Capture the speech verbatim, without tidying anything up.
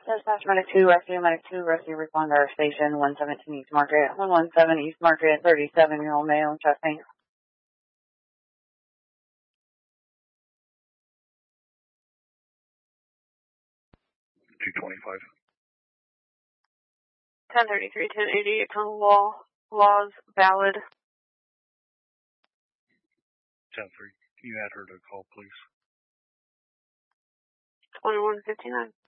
Dispatch Medic two, Rescue Medic two, Rescue Responder Station, one seventeen East Market, one one seven East Market, thirty-seven-year-old male, chest pain. two twenty-five. ten thirty-three, ten eighty, tunnel wall, laws valid. ten three, can you add her to call, please? twenty-one fifty-nine.